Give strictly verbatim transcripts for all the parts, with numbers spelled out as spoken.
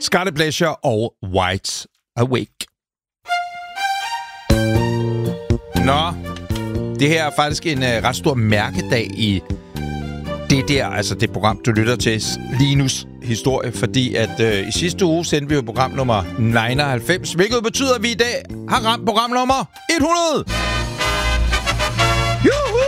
Scarlet Pleasure og Wide Awake. Nå, det her er faktisk en uh, ret stor mærkedag i det der, altså det program, du lytter til, Linus Historie, fordi at uh, i sidste uge sendte vi jo program nummer nioghalvfems, hvilket betyder, at vi i dag har ramt program nummer hundrede. Juhu!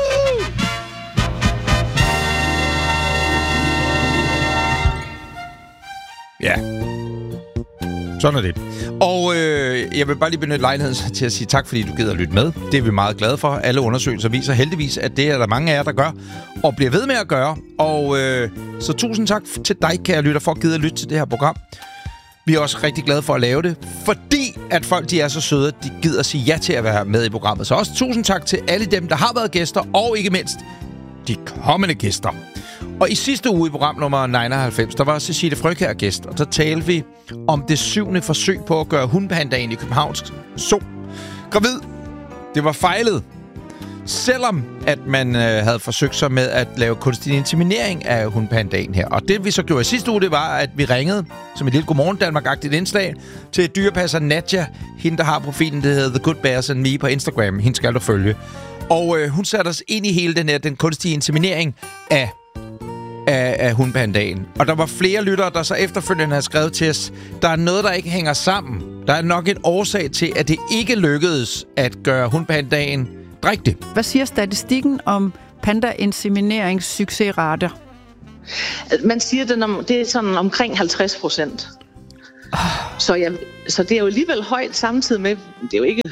Ja. Sådan er det. Og øh, jeg vil bare lige benytte lejligheden til at sige tak, fordi du gider at lytte med. Det er vi meget glade for. Alle undersøgelser viser heldigvis, at det er der mange af jer, der gør, og bliver ved med at gøre. Og øh, så tusind tak til dig, kære lytter, for at gide at lytte til det her program. Vi er også rigtig glade for at lave det, fordi at folk de er så søde, at de gider at sige ja til at være med i programmet. Så også tusind tak til alle dem, der har været gæster, og ikke mindst de kommende gæster. Og i sidste uge i program nummer nioghalvfems, der var Cecilie Frøkjær gæst, og der talte vi om det syvende forsøg på at gøre hundpandaen i Københavns Zoo gravid. Det var fejlet. Selvom at man øh, havde forsøgt sig med at lave kunstig inseminering af hundpandaen her. Og det vi så gjorde i sidste uge, det var, at vi ringede som et lille Godmorgen Danmark-agtigt indslag til dyrepasser Nadja, hende der har profilen, der hedder The Good Bears and Me på Instagram. Hende skal du følge. Og øh, hun satte os ind i hele den her, den kunstige inseminering af Af, af hundpandaen. Og der var flere lyttere, der så efterfølgende har skrevet til os, der er noget, der ikke hænger sammen. Der er nok en årsag til, at det ikke lykkedes at gøre hundpandaen drægtig. Hvad siger statistikken om panda-insemineringssuccesrater? Man siger, at det er sådan omkring halvtreds procent. Oh. Så, ja, så det er jo alligevel højt samtidig med, det er jo ikke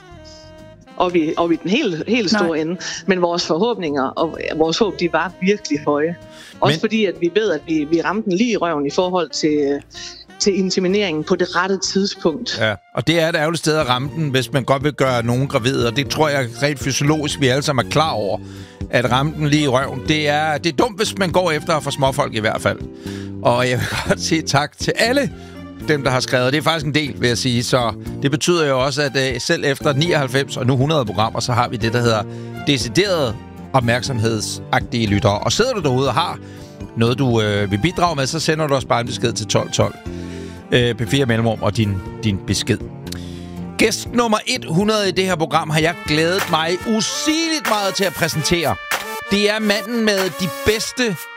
op i, op i den helt, helt store ende, men vores forhåbninger og vores håb, de var virkelig høje. Også men, fordi, at vi ved, at vi, vi ramte den lige i røven i forhold til, til insemineringen på det rette tidspunkt. Ja, og det er et ærgerligt sted at ramme den, hvis man godt vil gøre nogen gravide, og det tror jeg rent fysiologisk, vi alle sammen er klar over, at ramme den lige i røven. Det er, det er dumt, hvis man går efter at få småfolk i hvert fald. Og jeg vil godt sige tak til alle dem, der har skrevet. Det er faktisk en del, vil jeg sige. Så det betyder jo også, at uh, selv efter nioghalvfems og nu hundrede programmer, så har vi det, der hedder decideret opmærksomhedsagtige lyttere. Og sidder du derude og har noget, du øh, vil bidrage med, så sender du os bare en besked til tolv tolv. Øh, P fire mellemrum og din, din besked. Gæst nummer hundrede i det her program har jeg glædet mig usigeligt meget til at præsentere. Det er manden med de bedste